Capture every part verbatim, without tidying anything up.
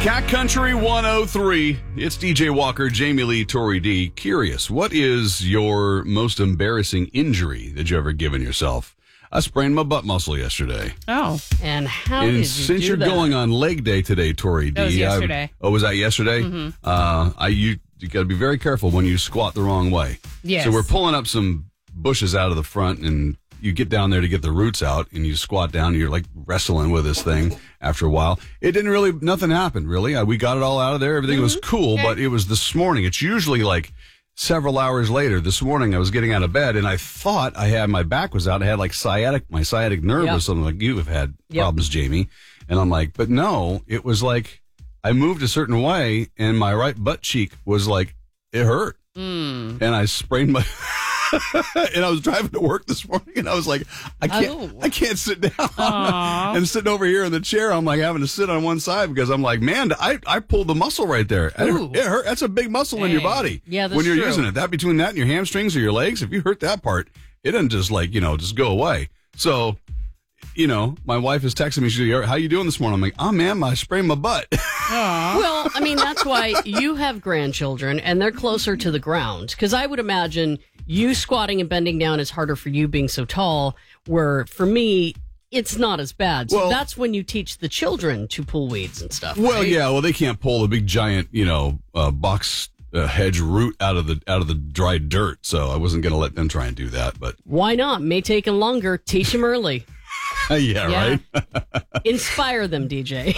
Cat Country one oh three. It's D J Walker, Jamie Lee, Tori D. Curious, what is your most embarrassing injury that you ever given yourself? I sprained my butt muscle yesterday. Oh. And how and did you since do you're that? going on leg day today, Tori D. That was yesterday. I, oh, was that yesterday? Mm-hmm. Uh, I you, you got to be very careful when you squat the wrong way. Yes. So we're pulling up some bushes out of the front, and you get down there to get the roots out, and you squat down, and you're like wrestling with this thing after a while. It didn't really, nothing happened, really. I, we got it all out of there. Everything Mm-hmm. was cool, Okay. but it was this morning. It's usually like several hours later. This morning, I was getting out of bed, and I thought I had, my back was out. I had like sciatic, my sciatic nerve Yep. or something, like you have had Yep. problems, Jamie. And I'm like, but no, it was like I moved a certain way, and my right butt cheek was like, it hurt. Mm. And I sprained my... and I was driving to work this morning, and I was like, I can't, Oh. I can't sit down. Aw. And sitting over here in the chair, I'm like having to sit on one side because I'm like, man, I, I pulled the muscle right there. It, Ooh. it hurt. That's a big muscle in your Dang. body. Yeah, that's when you're true. using it, that between that and your hamstrings or your legs, if you hurt that part, it doesn't just like, you know, just go away. So, you know, my wife is texting me. She's like, how you doing this morning? I'm like, oh man, I sprained my butt. Well, I mean, that's why you have grandchildren and they're closer to the ground. Because I would imagine you squatting and bending down is harder for you being so tall, where for me, it's not as bad. So Well- that's when you teach the children to pull weeds and stuff. Well, right? yeah, well, they can't pull a big giant, you know, uh, box uh, hedge root out of the out of the dry dirt. So I wasn't going to let them try and do that. But Why not? May take them longer. Teach them early. yeah, Yeah. right. Inspire them, D J.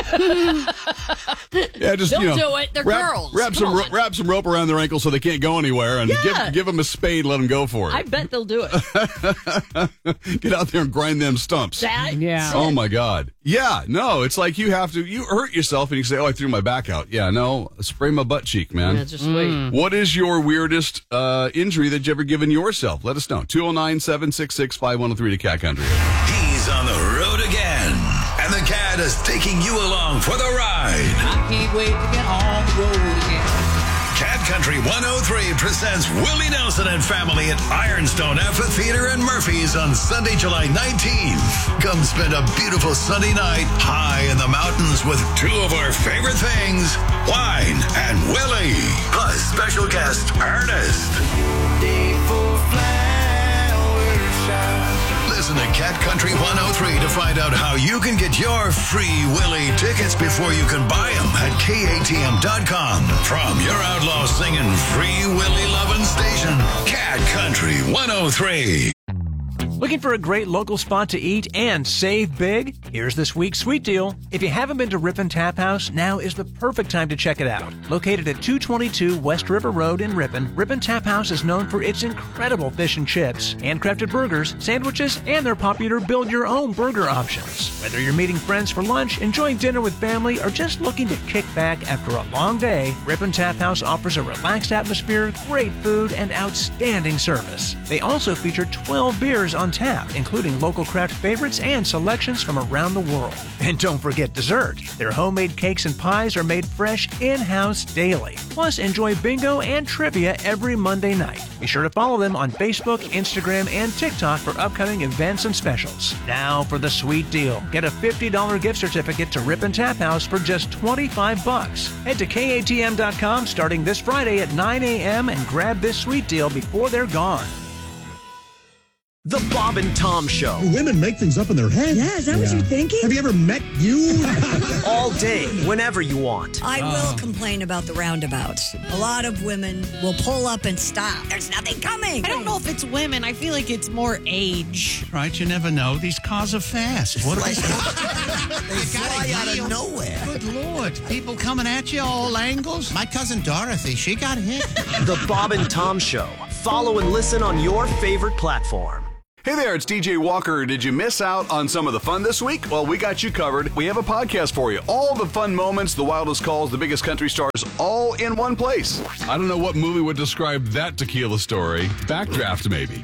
Yeah, just They'll you know, do it. They're wrap, girls. Wrap Come some ro- on. wrap some rope around their ankles so they can't go anywhere, and Yeah. give give them a spade. Let them go for I it. bet they'll do it. Get out there and grind them stumps. That, Yeah. Oh my God! Yeah, no, it's like you have to. You hurt yourself, and you say, "Oh, I threw my back out." Yeah, no, spray my butt cheek, man. Yeah, just wait. What is your weirdest uh, injury that you ever given yourself? Let us know. two oh nine, seven six six, five one oh three to Cat Country. He's on the road again, and the cat is taking you along for the ride. I can't wait to get on the road again. Cat Country one oh three presents Willie Nelson and family at Ironstone Amphitheater and Murphy's on Sunday, July nineteenth. Come spend a beautiful Sunday night high in the mountains with two of our favorite things, wine and Willie, plus special guest Ernest. Listen to Cat Country one oh three to find out how you can get your free Willie tickets before you can buy them at K A T M dot com. From your outlaw singing free Willie loving station, Cat Country one oh three. Looking for a great local spot to eat and save big? Here's this week's sweet deal. If you haven't been to Ripon Tap House, now is the perfect time to check it out. Located at two twenty-two West River Road in Ripon, Ripon Tap House is known for its incredible fish and chips, handcrafted burgers, sandwiches, and their popular build-your-own burger options. Whether you're meeting friends for lunch, enjoying dinner with family, or just looking to kick back after a long day, Ripon Tap House offers a relaxed atmosphere, great food, and outstanding service. They also feature twelve beers on tap, including local craft favorites and selections from around the world. And don't forget dessert. Their homemade cakes and pies are made fresh in-house daily. Plus, enjoy bingo and trivia every Monday night. Be sure to follow them on Facebook, Instagram, and TikTok for upcoming events and specials. Now for the sweet deal. Get a fifty dollars gift certificate to Ripon Tap House for just twenty-five bucks. Head to K A T M dot com starting this Friday at nine a.m. and grab this sweet deal before they're gone. The Bob and Tom Show. Women make things up in their head. Yeah, is that what you're thinking? Have you ever met you? All day, whenever you want. I will complain about the roundabouts. A lot of women will pull up and stop. There's nothing coming. I don't know if it's women. I feel like it's more age. Right, you never know. These cars are fast. What They fly out of nowhere. Good Lord. People coming at you all angles. My cousin Dorothy, she got hit. The Bob and Tom Show. Follow and listen on your favorite platform. Hey there, it's D J Walker. Did you miss out on some of the fun this week? Well, we got you covered. We have a podcast for you. All the fun moments, the wildest calls, the biggest country stars, all in one place. I don't know what movie would describe that tequila story. Backdraft, maybe.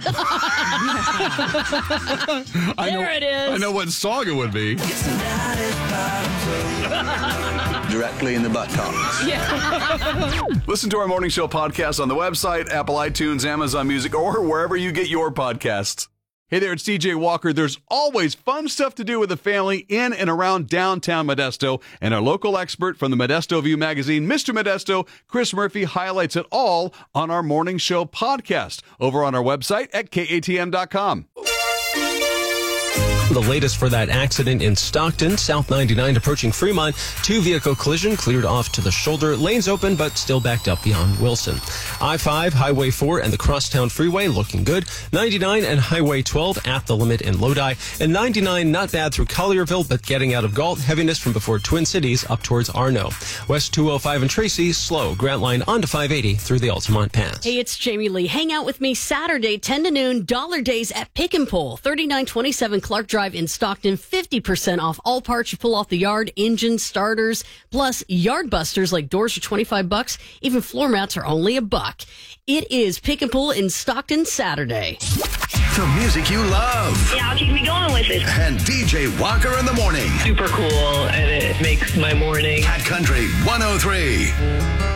I know, There it is. I know what song it would be. Directly in the buttocks. Listen to our morning show podcast on the website, Apple iTunes, Amazon Music, or wherever you get your podcasts. Hey there, it's D J Walker. There's always fun stuff to do with the family in and around downtown Modesto, and our local expert from the Modesto View magazine, Mister Modesto, Chris Murphy, highlights it all on our morning show podcast over on our website at K A T M dot com. The latest for that accident in Stockton, South ninety-nine approaching Fremont. Two-vehicle collision cleared off to the shoulder. Lanes open, but still backed up beyond Wilson. I five, Highway four, and the Crosstown Freeway looking good. ninety-nine and Highway twelve at the limit in Lodi. And ninety-nine not bad through Collierville, but getting out of Galt. Heaviness from before Twin Cities up towards Arno. West two oh five and Tracy, slow. Grant Line onto five eighty through the Altamont Pass. Hey, it's Jamie Lee. Hang out with me Saturday, ten to noon, Dollar Days at Pick and Pull, thirty-nine twenty-seven Clark Drive in Stockton. fifty percent off all parts you pull off the yard, engines, starters, plus yard busters like doors for twenty-five bucks. Even floor mats are only a buck. It is Pick and Pull in Stockton Saturday. The music you love. Yeah, I'll keep me going with it. And D J Walker in the morning. Super cool, and it makes my morning. At Country one oh three.